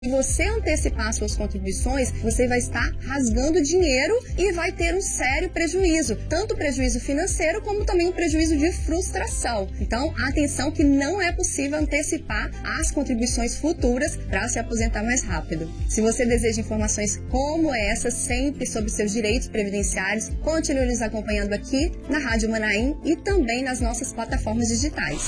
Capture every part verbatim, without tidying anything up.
Se você antecipar suas contribuições, você vai estar rasgando dinheiro e vai ter um sério prejuízo, tanto prejuízo financeiro como também um prejuízo de frustração. Então, atenção que não é possível antecipar as contribuições futuras para se aposentar mais rápido. Se você deseja informações como essa, sempre sobre seus direitos previdenciários, continue nos acompanhando aqui na Rádio Manaim e também nas nossas plataformas digitais.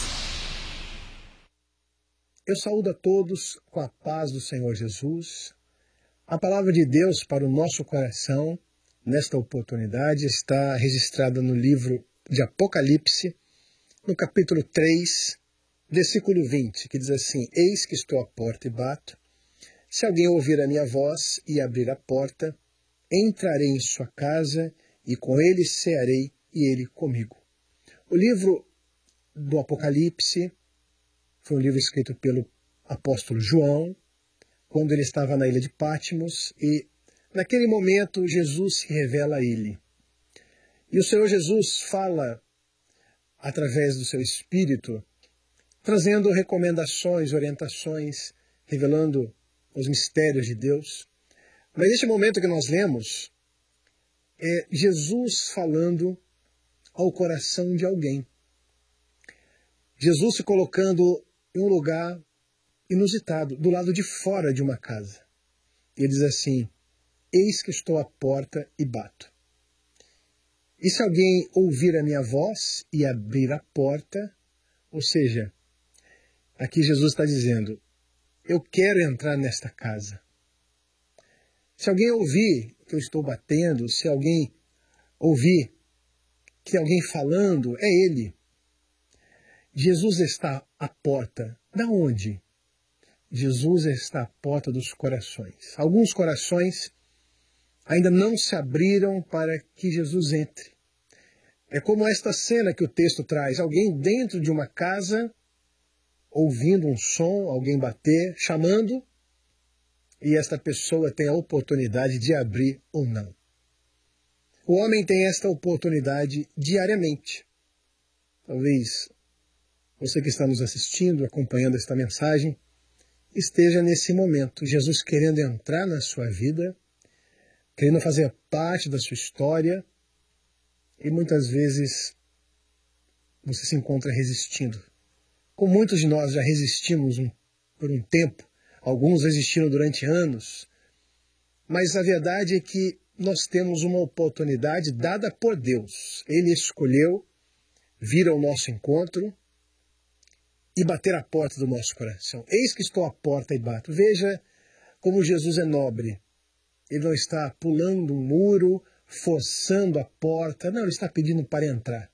Eu saúdo a todos com a paz do Senhor Jesus. A palavra de Deus para o nosso coração, nesta oportunidade, está registrada no livro de Apocalipse, no capítulo três, versículo vinte, que diz assim: Eis que estou à porta e bato. Se alguém ouvir a minha voz e abrir a porta, entrarei em sua casa e com ele cearei e ele comigo. O livro do Apocalipse foi um livro escrito pelo apóstolo João, quando ele estava na ilha de Patmos, e naquele momento Jesus se revela a ele. E o Senhor Jesus fala através do seu Espírito, trazendo recomendações, orientações, revelando os mistérios de Deus. Mas neste momento que nós lemos, é Jesus falando ao coração de alguém. Jesus se colocando em um lugar inusitado, do lado de fora de uma casa. Ele diz assim: eis que estou à porta e bato. E se alguém ouvir a minha voz e abrir a porta, ou seja, aqui Jesus está dizendo, eu quero entrar nesta casa. Se alguém ouvir que eu estou batendo, se alguém ouvir que alguém falando, é ele. Jesus está à porta. Da onde? Jesus está à porta dos corações. Alguns corações ainda não se abriram para que Jesus entre. É como esta cena que o texto traz. Alguém dentro de uma casa, ouvindo um som, alguém bater, chamando, e esta pessoa tem a oportunidade de abrir ou não. O homem tem esta oportunidade diariamente. Talvez você que está nos assistindo, acompanhando esta mensagem, esteja nesse momento, Jesus querendo entrar na sua vida, querendo fazer parte da sua história, e muitas vezes você se encontra resistindo. Como muitos de nós já resistimos um, por um tempo, alguns resistiram durante anos, mas a verdade é que nós temos uma oportunidade dada por Deus. Ele escolheu vir ao nosso encontro e bater a porta do nosso coração. Eis que estou à porta e bato. Veja como Jesus é nobre. Ele não está pulando um muro, forçando a porta. Não, ele está pedindo para entrar.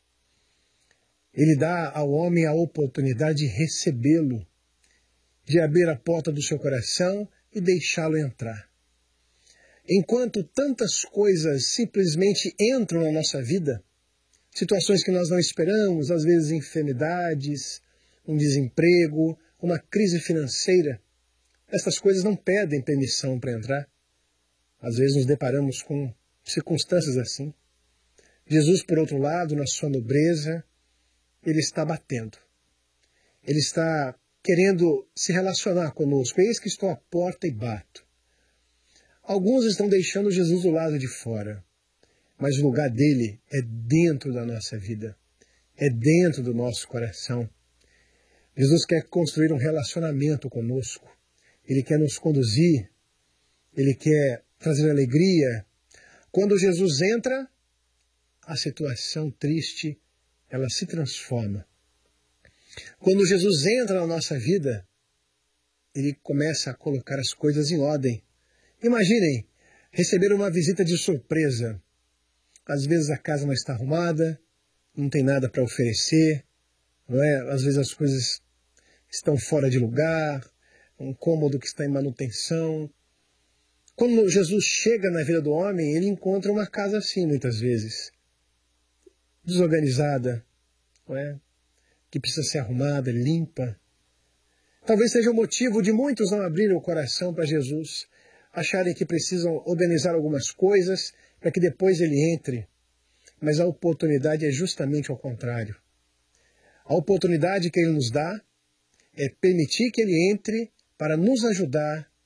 Ele dá ao homem a oportunidade de recebê-lo, de abrir a porta do seu coração e deixá-lo entrar. Enquanto tantas coisas simplesmente entram na nossa vida, situações que nós não esperamos, às vezes enfermidades, um desemprego, uma crise financeira, essas coisas não pedem permissão para entrar. Às vezes nos deparamos com circunstâncias assim. Jesus, por outro lado, na sua nobreza, ele está batendo. Ele está querendo se relacionar conosco. Eis que estou à porta e bato. Alguns estão deixando Jesus do lado de fora, mas o lugar dele é dentro da nossa vida, é dentro do nosso coração. Jesus quer construir um relacionamento conosco. Ele quer nos conduzir. Ele quer trazer alegria. Quando Jesus entra, a situação triste, ela se transforma. Quando Jesus entra na nossa vida, ele começa a colocar as coisas em ordem. Imaginem, receber uma visita de surpresa. Às vezes a casa não está arrumada, não tem nada para oferecer, não é? Às vezes as coisas estão fora de lugar, um cômodo que está em manutenção. Quando Jesus chega na vida do homem, ele encontra uma casa assim, muitas vezes, desorganizada, não é? Que precisa ser arrumada, limpa. Talvez seja o motivo de muitos não abrirem o coração para Jesus, acharem que precisam organizar algumas coisas para que depois ele entre. Mas a oportunidade é justamente ao contrário. A oportunidade que ele nos dá é permitir que ele entre para nos ajudar